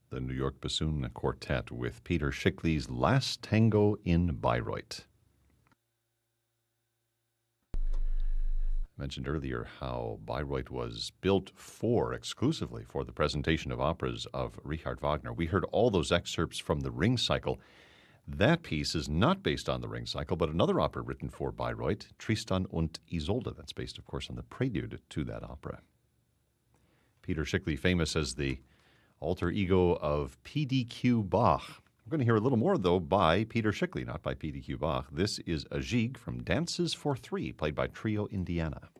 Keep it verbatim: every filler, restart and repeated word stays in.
the New York Bassoon Quartet with Peter Schickli's Last Tango in Bayreuth. I mentioned earlier how Bayreuth was built for, exclusively for the presentation of operas of Richard Wagner. We heard all those excerpts from the Ring Cycle. That piece is not based on the Ring Cycle, but another opera written for Bayreuth, Tristan und Isolde. That's based, of course, on the prelude to that opera. Peter Schickli, famous as the alter ego of P D Q Bach. We're going to hear a little more, though, by Peter Schickli, not by P D Q Bach. This is a gigue from Dances for Three, played by Trio Indiana.